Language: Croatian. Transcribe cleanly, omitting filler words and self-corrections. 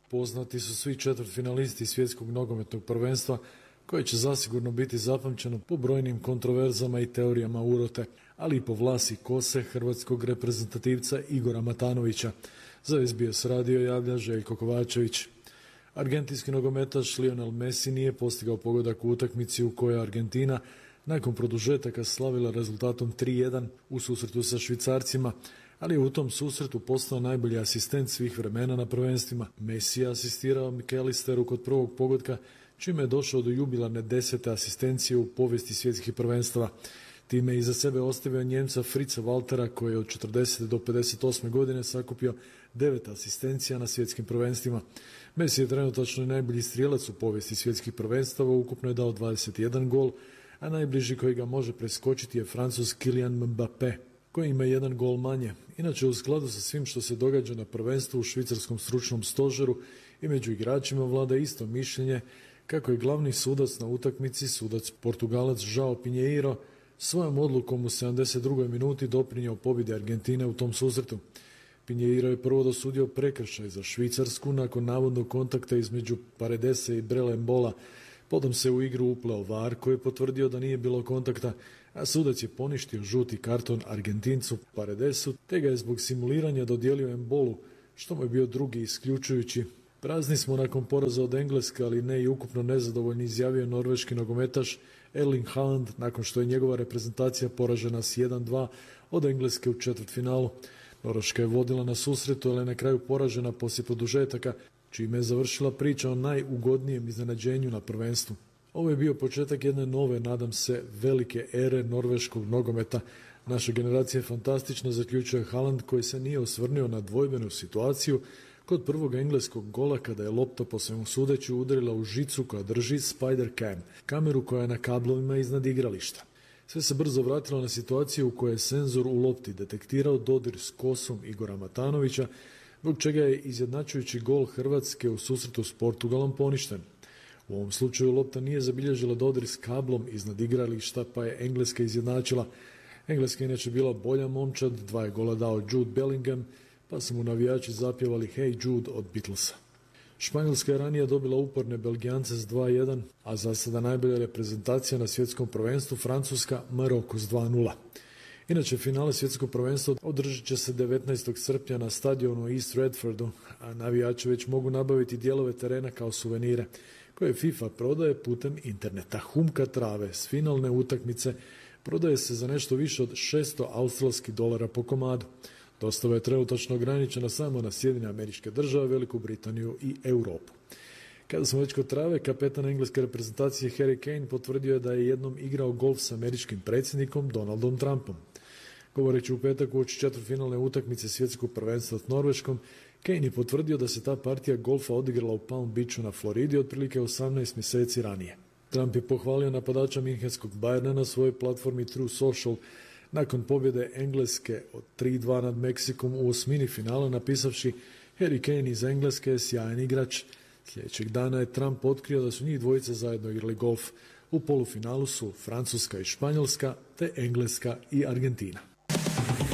Poznati su svi četvrtfinalisti svjetskog nogometnog prvenstva, koje će zasigurno biti zapamćeno po brojnim kontroverzama i teorijama urote, ali i po vlasi kose hrvatskog reprezentativca Igora Matanovića. Za SBS radio javlja Željko Kovačević. Argentinski nogometaš Lionel Messi nije postigao pogodak u utakmici u kojoj Argentina nakon produžetaka slavila rezultatom 3:1 u susretu sa Švicarcima, ali je u tom susretu postao najbolji asistent svih vremena na prvenstvima. Messi je asistirao McAllisteru kod prvog pogotka, čime je došao do jubilarne 10. asistencije u povijesti svjetskih prvenstava. Time je iza sebe ostavio Njemca Fritza Waltera, koji je od 40. do 58. godine sakupio 9 asistencija na svjetskim prvenstvima. Messi je trenutačno najbolji strijelac u povijesti svjetskih prvenstava, ukupno je dao 21 gol, a najbliži koji ga može preskočiti je Francuz Kylian Mbappé, koji ima 1 gol manje. Inače, u skladu sa svim što se događa na prvenstvu u švicarskom stručnom stožeru i među igračima vlada isto mišljenje kako je glavni sudac na utakmici, sudac Portugalac João Pinheiro, svojom odlukom u 72. minuti doprinjeo pobjedi Argentine u tom susretu. Pinheiro je prvo dosudio prekršaj za Švicarsku nakon navodnog kontakta između Paredesa i Brelembola. Potom se u igru upleo VAR koji je potvrdio da nije bilo kontakta, a sudac je poništio žuti karton Argentincu Paredesu, te ga je zbog simuliranja dodijelio Embolu, što mu je bio drugi isključujući. Prazni smo nakon poraza od Engleske, ali ne i ukupno nezadovoljni, izjavio norveški nogometaš Erling Haaland nakon što je njegova reprezentacija poražena s 1:2 od Engleske u četvrtfinalu. Norveška je vodila na susretu, ali je na kraju poražena poslije produžetaka, čime je završila priča o najugodnijem iznenađenju na prvenstvu. Ovo je bio početak jedne nove, nadam se, velike ere norveškog nogometa. Naša generacija je fantastična, zaključuje Haaland, koji se nije osvrnio na dvojbenu situaciju kod prvog engleskog gola kada je lopta po svemu sudeći udarila u žicu koja drži Spider Cam, kameru koja je na kablovima iznad igrališta. Sve se brzo vratilo na situaciju u kojoj je senzor u lopti detektirao dodir s kosom Igora Matanovića, zbog čega je izjednačujući gol Hrvatske u susretu s Portugalom poništen. U ovom slučaju lopta nije zabilježila dodir s kablom iznad igrališta, pa je Engleska izjednačila. Engleska je inače bila bolja momčad, 2 je gola dao Jude Bellingham, pa su mu navijači zapjevali Hey Jude od Beatlesa. Španjolska je ranije dobila uporne Belgijance s 2:1, a za sada najbolja reprezentacija na svjetskom prvenstvu Francuska Maroko s 2:0. Inače, finale svjetskog prvenstva održat će se 19. srpnja na stadionu East Redfordu, a navijači već mogu nabaviti dijelove terena kao suvenire, koje FIFA prodaje putem interneta. Humka trave s finalne utakmice prodaje se za nešto više od $600 po komadu. Dostava je trenutačno ograničena samo na Sjedinjene Američke Države, Veliku Britaniju i Europu. Kada smo već kod trave, kapetan engleske reprezentacije Harry Kane potvrdio je da je jednom igrao golf s američkim predsjednikom Donaldom Trumpom. Govoreći u petak uoči četvrtfinalne utakmice svjetskog prvenstva s Norveškom, Kane je potvrdio da se ta partija golfa odigrala u Palm Beachu na Floridi otprilike 18 mjeseci ranije. Trump je pohvalio napadača minhenskog Bayerna na svojoj platformi True Social nakon pobjede Engleske od 3:2 nad Meksikom u osmini finala, napisavši: Harry Kane iz Engleske je sjajan igrač. Sljedećeg dana je Trump otkrio da su njih dvojica zajedno igrali golf. U polufinalu su Francuska i Španjolska, te Engleska i Argentina.